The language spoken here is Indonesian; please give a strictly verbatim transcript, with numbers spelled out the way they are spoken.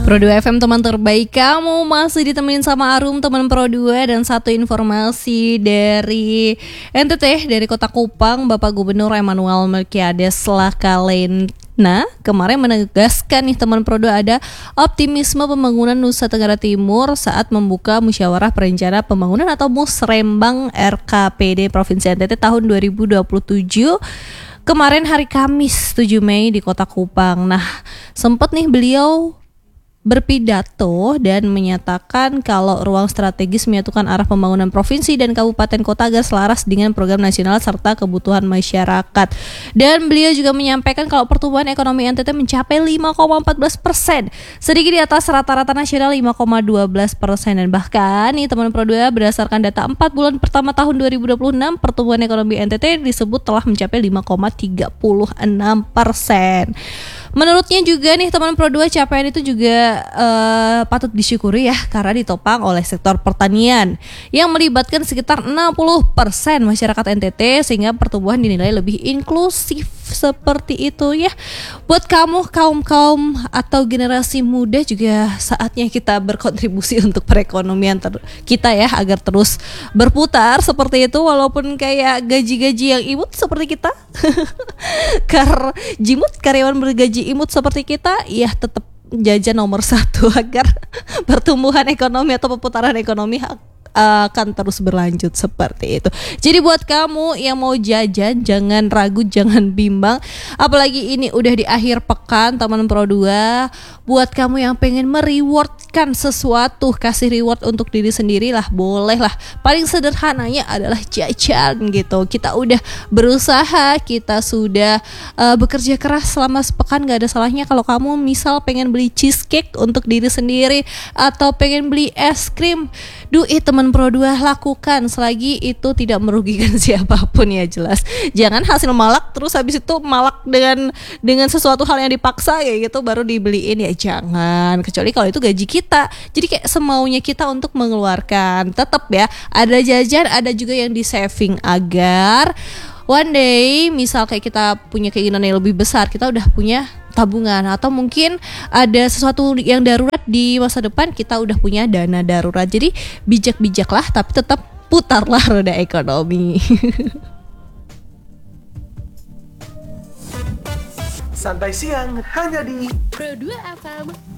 Pro dua F M teman terbaik kamu, masih ditemenin sama Arum teman Pro dua. Dan satu informasi dari N T T, dari Kota Kupang, Bapak Gubernur Emmanuel Melkiades Lakalena kemarin menegaskan nih teman Pro dua, ada optimisme pembangunan Nusa Tenggara Timur saat membuka musyawarah perencana pembangunan atau Musrembang R K P D Provinsi N T T tahun dua ribu dua puluh tujuh kemarin hari Kamis tujuh Mei di Kota Kupang. Nah, sempat nih beliau berpidato dan menyatakan kalau ruang strategis menyatukan arah pembangunan provinsi dan kabupaten kota agar selaras dengan program nasional serta kebutuhan masyarakat. Dan beliau juga menyampaikan kalau pertumbuhan ekonomi N T T mencapai lima koma empat belas persen, sedikit di atas rata-rata nasional lima koma dua belas persen. Dan bahkan nih teman Pro dua, berdasarkan data empat bulan pertama tahun dua ribu dua puluh enam, pertumbuhan ekonomi N T T disebut telah mencapai lima koma tiga enam persen. Menurutnya juga nih teman Pro dua, capaian itu juga uh, patut disyukuri ya, karena ditopang oleh sektor pertanian yang melibatkan sekitar enam puluh persen masyarakat N T T, sehingga pertumbuhan dinilai lebih inklusif seperti itu ya. Buat kamu kaum-kaum atau generasi muda juga saatnya kita berkontribusi untuk perekonomian ter- kita ya, agar terus berputar seperti itu, walaupun kayak gaji-gaji yang imut seperti kita kar jimut karyawan bergaji imut seperti kita, ya tetap jajan nomor satu agar pertumbuhan ekonomi atau perputaran ekonomi akan terus berlanjut seperti itu. Jadi buat kamu yang mau jajan, jangan ragu, jangan bimbang. Apalagi ini udah di akhir pekan teman Pro dua. Buat kamu yang pengen merewardkan sesuatu, kasih reward untuk diri sendiri lah, boleh lah. Paling sederhananya adalah jajan gitu. Kita udah berusaha, kita sudah uh, bekerja keras selama sepekan, gak ada salahnya kalau kamu misal pengen beli cheesecake untuk diri sendiri atau pengen beli es krim. Do it teman Pro dua, lakukan selagi itu tidak merugikan siapapun ya, jelas. Jangan hasil malak terus habis itu malak dengan dengan sesuatu hal yang dipaksa kayak gitu baru dibeliin, ya jangan. Kecuali kalau itu gaji kita. Jadi kayak semaunya kita untuk mengeluarkan. Tetap ya, ada jajan, ada juga yang di saving agar one day misal kayak kita punya keinginan yang lebih besar, kita udah punya tabungan, atau mungkin ada sesuatu yang darurat di masa depan, kita udah punya dana darurat. Jadi bijak-bijaklah, tapi tetap putarlah roda ekonomi. Santai siang hanya di Pro dua F M.